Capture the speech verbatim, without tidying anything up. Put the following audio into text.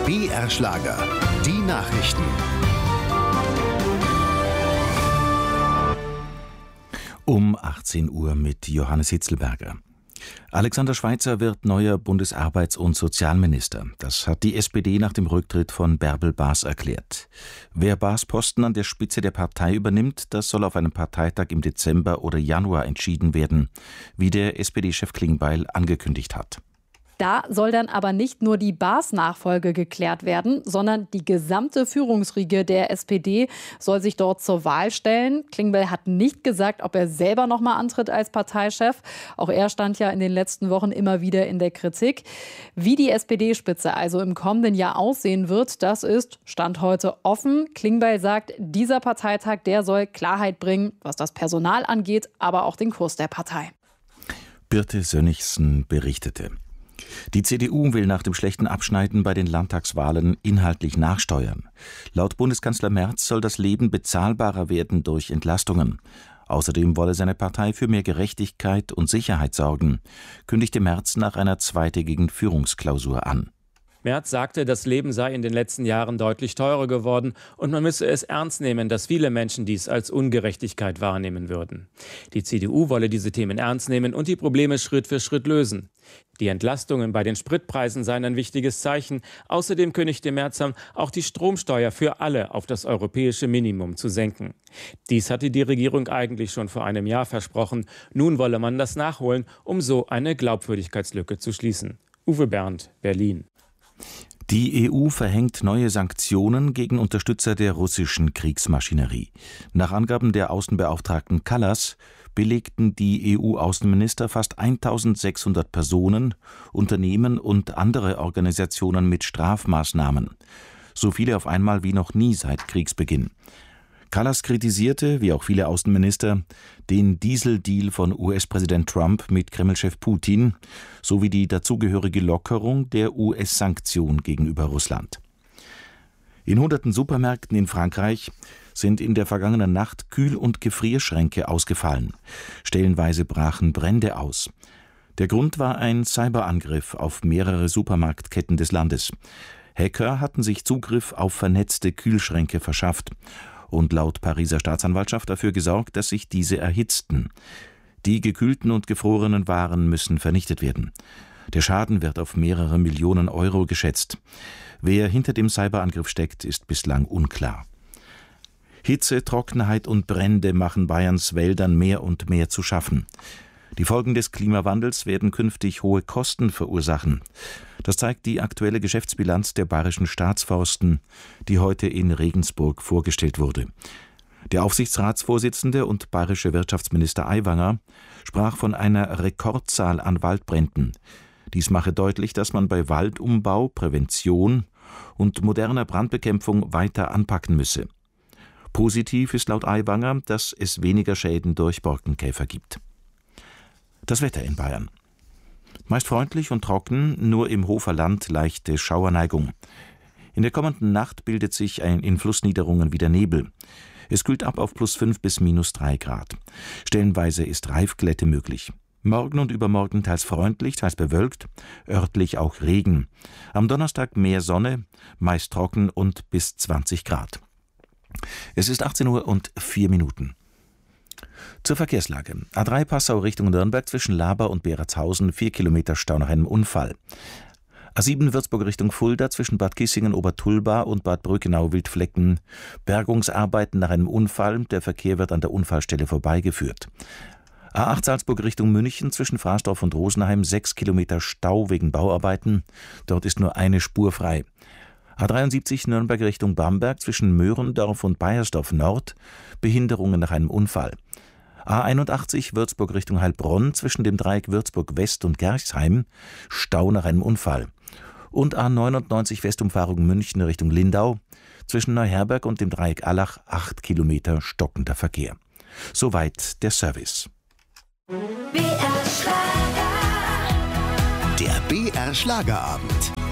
B R Schlager, die Nachrichten. Um achtzehn Uhr mit Johannes Hitzelberger. Alexander Schweitzer wird neuer Bundesarbeits- und Sozialminister. Das hat die S P D nach dem Rücktritt von Bärbel Baas erklärt. Wer Baas Posten an der Spitze der Partei übernimmt, das soll auf einem Parteitag im Dezember oder Januar entschieden werden, wie der S P D-Chef Klingbeil angekündigt hat. Da soll dann aber nicht nur die Baas-Nachfolge geklärt werden, sondern die gesamte Führungsriege der S P D soll sich dort zur Wahl stellen. Klingbeil hat nicht gesagt, ob er selber noch mal antritt als Parteichef. Auch er stand ja in den letzten Wochen immer wieder in der Kritik. Wie die S P D-Spitze also im kommenden Jahr aussehen wird, das ist Stand heute offen. Klingbeil sagt, dieser Parteitag, der soll Klarheit bringen, was das Personal angeht, aber auch den Kurs der Partei. Birte Sönnigsen berichtete. Die C D U will nach dem schlechten Abschneiden bei den Landtagswahlen inhaltlich nachsteuern. Laut Bundeskanzler Merz soll das Leben bezahlbarer werden durch Entlastungen. Außerdem wolle seine Partei für mehr Gerechtigkeit und Sicherheit sorgen, kündigte Merz nach einer zweitägigen Führungsklausur an. Merz sagte, das Leben sei in den letzten Jahren deutlich teurer geworden und man müsse es ernst nehmen, dass viele Menschen dies als Ungerechtigkeit wahrnehmen würden. Die C D U wolle diese Themen ernst nehmen und die Probleme Schritt für Schritt lösen. Die Entlastungen bei den Spritpreisen seien ein wichtiges Zeichen. Außerdem kündigte Merz an, auch die Stromsteuer für alle auf das europäische Minimum zu senken. Dies hatte die Regierung eigentlich schon vor einem Jahr versprochen. Nun wolle man das nachholen, um so eine Glaubwürdigkeitslücke zu schließen. Uwe Bernd, Berlin. Die E U verhängt neue Sanktionen gegen Unterstützer der russischen Kriegsmaschinerie. Nach Angaben der Außenbeauftragten Kallas belegten die E U-Außenminister fast eintausendsechshundert Personen, Unternehmen und andere Organisationen mit Strafmaßnahmen. So viele auf einmal wie noch nie seit Kriegsbeginn. Kallas kritisierte, wie auch viele Außenminister, den Dieseldeal von U S-Präsident Trump mit Kremlchef Putin sowie die dazugehörige Lockerung der U S-Sanktionen gegenüber Russland. In hunderten Supermärkten in Frankreich sind in der vergangenen Nacht Kühl- und Gefrierschränke ausgefallen. Stellenweise brachen Brände aus. Der Grund war ein Cyberangriff auf mehrere Supermarktketten des Landes. Hacker hatten sich Zugriff auf vernetzte Kühlschränke verschafft und laut Pariser Staatsanwaltschaft dafür gesorgt, dass sich diese erhitzten. Die gekühlten und gefrorenen Waren müssen vernichtet werden. Der Schaden wird auf mehrere Millionen Euro geschätzt. Wer hinter dem Cyberangriff steckt, ist bislang unklar. Hitze, Trockenheit und Brände machen Bayerns Wäldern mehr und mehr zu schaffen. Die Folgen des Klimawandels werden künftig hohe Kosten verursachen. Das zeigt die aktuelle Geschäftsbilanz der Bayerischen Staatsforsten, die heute in Regensburg vorgestellt wurde. Der Aufsichtsratsvorsitzende und bayerische Wirtschaftsminister Aiwanger sprach von einer Rekordzahl an Waldbränden. Dies mache deutlich, dass man bei Waldumbau, Prävention und moderner Brandbekämpfung weiter anpacken müsse. Positiv ist laut Aiwanger, dass es weniger Schäden durch Borkenkäfer gibt. Das Wetter in Bayern. Meist freundlich und trocken, nur im Hofer Land leichte Schauerneigung. In der kommenden Nacht bildet sich ein in Flussniederungen wieder Nebel. Es kühlt ab auf plus fünf bis minus drei Grad. Stellenweise ist Reifglätte möglich. Morgen und übermorgen teils freundlich, teils bewölkt, örtlich auch Regen. Am Donnerstag mehr Sonne, meist trocken und bis zwanzig Grad. Es ist achtzehn Uhr und vier Minuten. Zur Verkehrslage. A drei Passau Richtung Nürnberg zwischen Laber und Beratshausen, vier Kilometer Stau nach einem Unfall. A sieben Würzburg Richtung Fulda zwischen Bad Kissingen, Obertulba und Bad Brückenau-Wildflecken. Bergungsarbeiten nach einem Unfall. Der Verkehr wird an der Unfallstelle vorbeigeführt. A acht Salzburg Richtung München zwischen Fraßdorf und Rosenheim, sechs Kilometer Stau wegen Bauarbeiten. Dort ist nur eine Spur frei. A dreiundsiebzig Nürnberg Richtung Bamberg zwischen Möhrendorf und Baiersdorf Nord. Behinderungen nach einem Unfall. A einundachtzig Würzburg Richtung Heilbronn zwischen dem Dreieck Würzburg West und Gerchsheim, Stau nach einem Unfall. Und A neunundneunzig Westumfahrung München Richtung Lindau zwischen Neuherberg und dem Dreieck Allach, acht Kilometer stockender Verkehr. Soweit der Service. Der B R Schlagerabend.